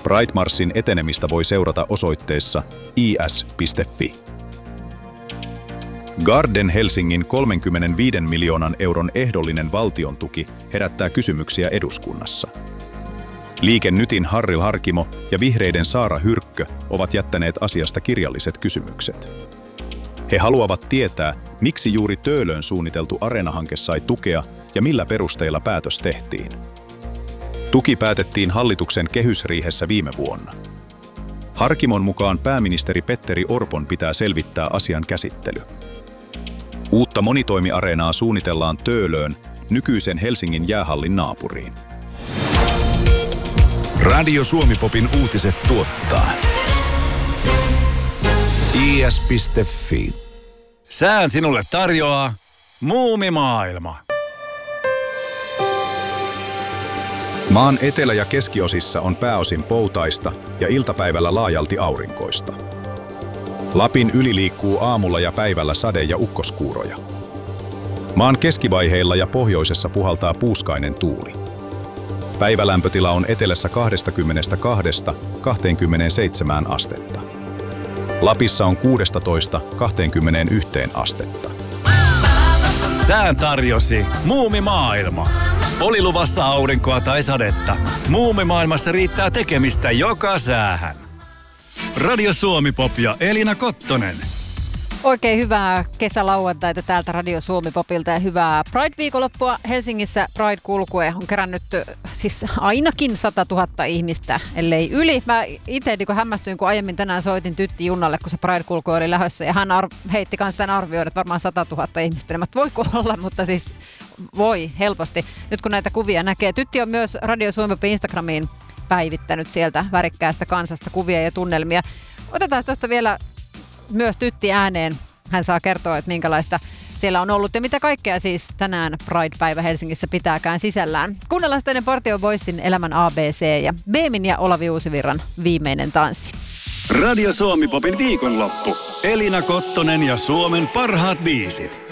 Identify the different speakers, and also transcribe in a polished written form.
Speaker 1: Pride-marssin etenemistä voi seurata osoitteessa is.fi. Garden Helsingin 35 miljoonan euron ehdollinen valtiontuki herättää kysymyksiä eduskunnassa. Liike Nytin Harri Harkimo ja Vihreiden Saara Hyrkkö ovat jättäneet asiasta kirjalliset kysymykset. He haluavat tietää, miksi juuri Töölöön suunniteltu Areena-hanke sai tukea ja millä perusteilla päätös tehtiin. Tuki päätettiin hallituksen kehysriihessä viime vuonna. Harkimon mukaan pääministeri Petteri Orpon pitää selvittää asian käsittely. Uutta monitoimiareenaa suunnitellaan Töölöön, nykyisen Helsingin jäähallin naapuriin.
Speaker 2: Radio Suomi-popin uutiset tuottaa is.fi.
Speaker 3: Sään sinulle tarjoaa Muumimaailma.
Speaker 1: Maan etelä- ja keskiosissa on pääosin poutaista ja iltapäivällä laajalti aurinkoista. Lapin yli liikkuu aamulla ja päivällä sade- ja ukkoskuuroja. Maan keskivaiheilla ja pohjoisessa puhaltaa puuskainen tuuli. Päivälämpötila on etelässä 22–27 astetta. Lapissa on 16–21 astetta.
Speaker 3: Sään tarjosi Muumimaailma. Oli luvassa aurinkoa tai sadetta. Muumimaailmassa riittää tekemistä joka säähän. Radio Suomi-pop ja Elina Kottonen.
Speaker 4: Oikein hyvää kesälauantaita täältä Radio Suomi-popilta ja hyvää Pride-viikonloppua. Helsingissä Pride-kulkue on kerännyt siis ainakin 100 000 ihmistä, ellei yli. Mä itse hämmästyin, kun aiemmin tänään soitin Tytti Junnalle, kun se Pride-kulkue oli lähdössä ja hän heitti kanssa tämän arvioida, että varmaan 100 000 ihmistä. Voiko olla, mutta siis voi helposti. Nyt kun näitä kuvia näkee. Tytti on myös Radio Suomi-popin Instagramiin päivittänyt sieltä värikkäästä kansasta kuvia ja tunnelmia. Otetaan tuosta vielä myös Tytti ääneen. Hän saa kertoa, että minkälaista siellä on ollut ja mitä kaikkea siis tänään Pride-päivä Helsingissä pitääkään sisällään. Kuunnellaan sitten Partio Boysin Elämän ABC ja Beemin ja Olavi Uusivirran Viimeinen tanssi.
Speaker 3: Radio Suomi-popin viikonloppu. Elina Kottonen ja Suomen parhaat biisit.